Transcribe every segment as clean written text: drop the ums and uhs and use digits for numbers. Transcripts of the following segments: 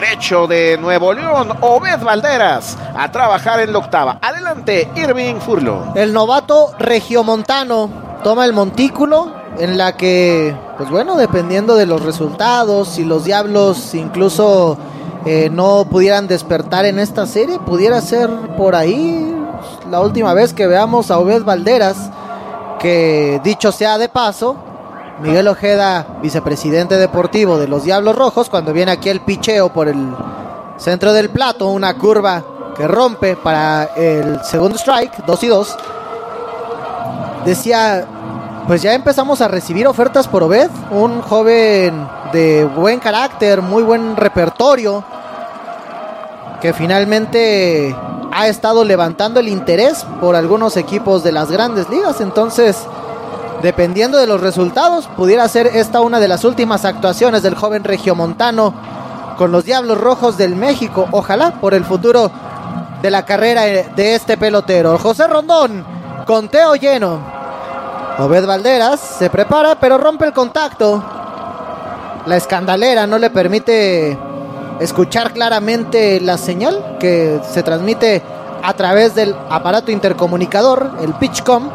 pecho de Nuevo León, Obed Valderas, a trabajar en la octava. Adelante, Irving Furlo. El novato regiomontano toma el montículo, en la que, pues bueno, dependiendo de los resultados, si los Diablos incluso no pudieran despertar en esta serie, pudiera ser por ahí la última vez que veamos a Obed Valderas, que dicho sea de paso, Miguel Ojeda, vicepresidente deportivo de los Diablos Rojos, cuando viene aquí el picheo por el centro del plato, una curva que rompe para el segundo strike, 2-2, decía: pues ya empezamos a recibir ofertas por Obed, un joven de buen carácter, muy buen repertorio, que finalmente ha estado levantando el interés por algunos equipos de las grandes ligas. Entonces, dependiendo de los resultados, pudiera ser esta una de las últimas actuaciones del joven regiomontano con los Diablos Rojos del México. Ojalá por el futuro de la carrera de este pelotero. José Rondón, conteo lleno. Obed Valderas se prepara, pero rompe el contacto. La escandalera no le permite escuchar claramente la señal que se transmite a través del aparato intercomunicador, el PitchCom,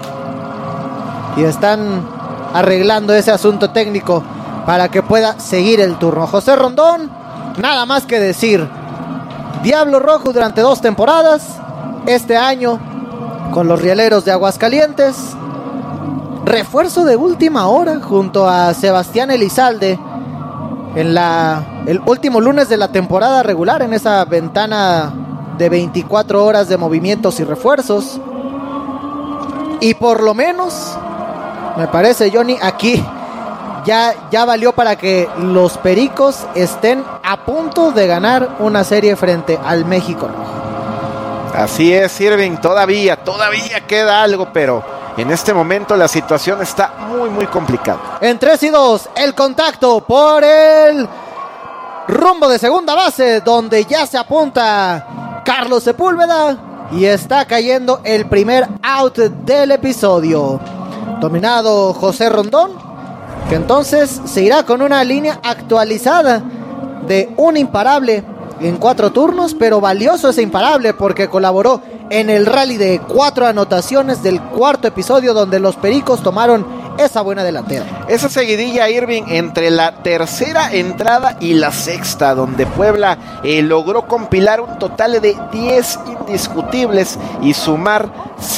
y están arreglando ese asunto técnico para que pueda seguir el turno. José Rondón, nada más que decir: Diablo Rojo durante 2 temporadas, este año con los Rieleros de Aguascalientes, refuerzo de última hora junto a Sebastián Elizalde en el último lunes de la temporada regular, en esa ventana de 24 horas de movimientos y refuerzos. Y por lo menos, me parece, Johnny, aquí ya valió para que los Pericos estén a punto de ganar una serie frente al México Rojo. Así es, Irving, todavía queda algo, pero en este momento la situación está muy complicada. En 3-2, el contacto por el rumbo de segunda base, donde ya se apunta Carlos Sepúlveda, y está cayendo el primer out del episodio. Dominado José Rondón, que entonces se irá con una línea actualizada de un imparable en 4 turnos, pero valioso ese imparable porque colaboró en el rally de 4 anotaciones del cuarto episodio, donde los Pericos tomaron esa buena delantera. Esa seguidilla, Irving, entre la tercera entrada y la sexta, donde Puebla logró compilar un total de 10 indiscutibles y sumar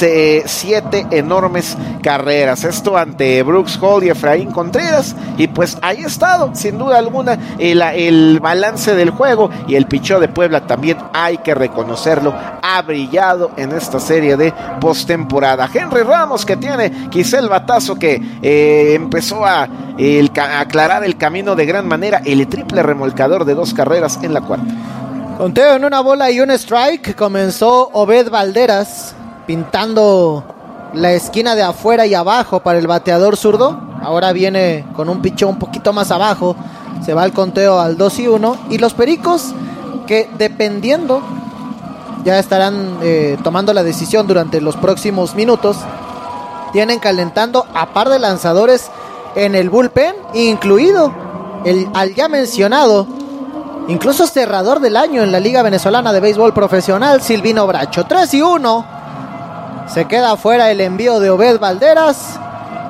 7 enormes carreras. Esto ante Brooks Hall y Efraín Contreras, y pues ahí ha estado, sin duda alguna, el balance del juego, y el picheo de Puebla también hay que reconocerlo, ha brillado en esta serie de postemporada. Henry Ramos, que tiene quizá el batazo que empezó a aclarar el camino de gran manera, el triple remolcador de 2 carreras en la cuarta. Conteo en 1 bola y 1 strike. Comenzó Obed Valderas pintando la esquina de afuera y abajo para el bateador zurdo. Ahora viene con un picheo un poquito más abajo. Se va el conteo al 2-1. Y los Pericos, que dependiendo, ya estarán tomando la decisión durante los próximos minutos, tienen calentando a par de lanzadores en el bullpen, incluido al ya mencionado, incluso cerrador del año en la Liga Venezolana de Béisbol Profesional, Silvino Bracho. 3-1. Se queda fuera el envío de Obed Valderas,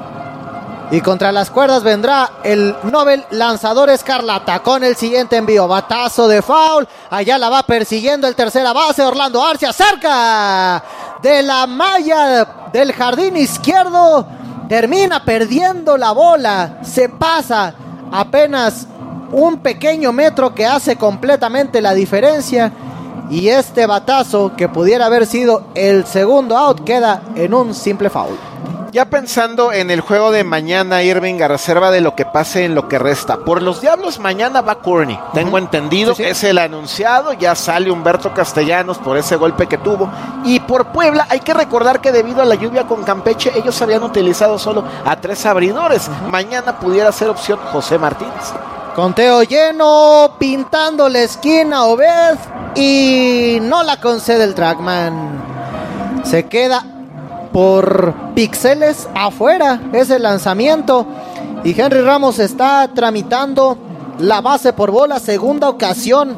y contra las cuerdas vendrá el Nobel lanzador Escarlata con el siguiente envío. Batazo de foul. Allá la va persiguiendo el tercera base, Orlando Arcia, cerca de la malla del jardín izquierdo. Termina perdiendo la bola. Se pasa apenas un pequeño metro que hace completamente la diferencia. Y este batazo, que pudiera haber sido el segundo out, queda en un simple foul. Ya pensando en el juego de mañana, Irving, a reserva de lo que pase en lo que resta. Por los Diablos mañana va Courtney, tengo entendido, sí. Es el anunciado, ya sale Humberto Castellanos por ese golpe que tuvo. Y por Puebla hay que recordar que debido a la lluvia con Campeche, ellos habían utilizado solo a 3 abridores. Mañana pudiera ser opción José Martínez. Conteo lleno, pintando la esquina Obed, y no la concede el trackman. Se queda por píxeles afuera ese lanzamiento, y Henry Ramos está tramitando la base por bola, segunda ocasión